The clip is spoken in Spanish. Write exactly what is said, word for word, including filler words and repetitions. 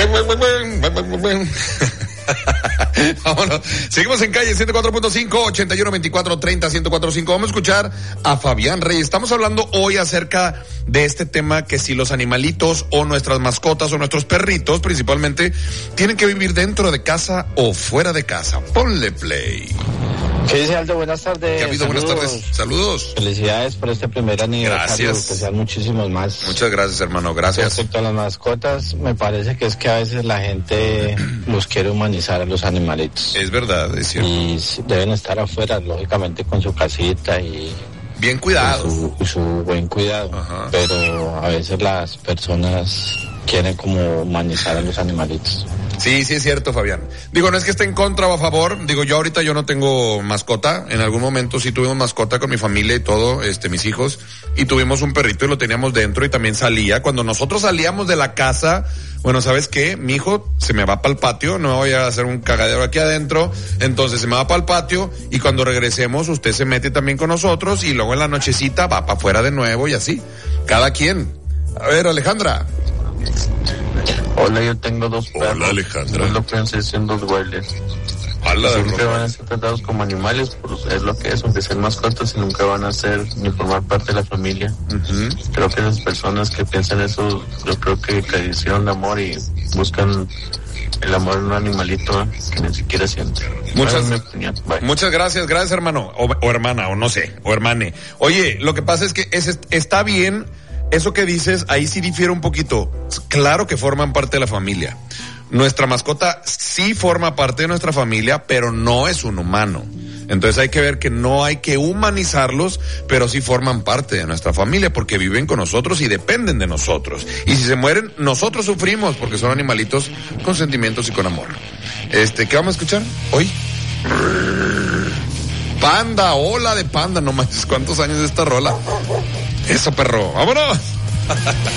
Vámonos. Seguimos en calle ciento cuatro punto cinco, ochenta y uno, veinticuatro, treinta, ciento cuatro punto cinco. Vamos a escuchar a Fabián Reyes. Estamos hablando hoy acerca de este tema, que si los animalitos o nuestras mascotas o nuestros perritos principalmente tienen que vivir dentro de casa o fuera de casa. Ponle play. ¿Qué dice Aldo? Buenas tardes. ¿Qué ha habido? Buenas tardes. Saludos. Felicidades por este primer aniversario. Gracias. Que sean muchísimos más. Muchas gracias, hermano. Gracias. Respecto a las mascotas, me parece que es que a veces la gente los quiere humanizar a los animalitos. Es verdad, es cierto. Y deben estar afuera, lógicamente, con su casita y... bien cuidado. Su, su buen cuidado. Ajá. Pero a veces las personas quieren como humanizar a los animalitos. Sí, sí es cierto, Fabián. Digo, no es que esté en contra o a favor. Digo, yo ahorita yo no tengo mascota. En algún momento sí tuvimos mascota con mi familia y todo, este, mis hijos. Y tuvimos un perrito y lo teníamos dentro y también salía. Cuando nosotros salíamos de la casa, bueno, ¿sabes qué? Mi hijo se me va para el patio, no voy a hacer un cagadero aquí adentro. Entonces se me va para el patio y cuando regresemos usted se mete también con nosotros y luego en la nochecita va para afuera de nuevo y así. Cada quien. A ver, Alejandra. Hola, yo tengo dos perros. Hola, Alejandra. Lo pienso son dos Rottweilers. Siempre van a ser tratados como animales, pues es lo que es, aunque sean mascotas y nunca van a ser ni formar parte de la familia. Uh-huh. Creo que esas personas que piensan eso, yo creo que carecieron de amor y buscan el amor en un animalito que ni siquiera siente. Muchas, Bye. muchas gracias, gracias hermano, o, o hermana, o no sé, o hermane. Oye, lo que pasa es que es, está bien. Eso que dices, ahí sí difiere un poquito. Claro que forman parte de la familia. Nuestra mascota sí forma parte de nuestra familia, pero no es un humano. Entonces hay que ver que no hay que humanizarlos, pero sí forman parte de nuestra familia porque viven con nosotros y dependen de nosotros. Y si se mueren, nosotros sufrimos porque son animalitos con sentimientos y con amor. Este, ¿qué vamos a escuchar hoy? Panda, hola de Panda, no manches, ¿cuántos años de esta rola? Eso, perro, vámonos.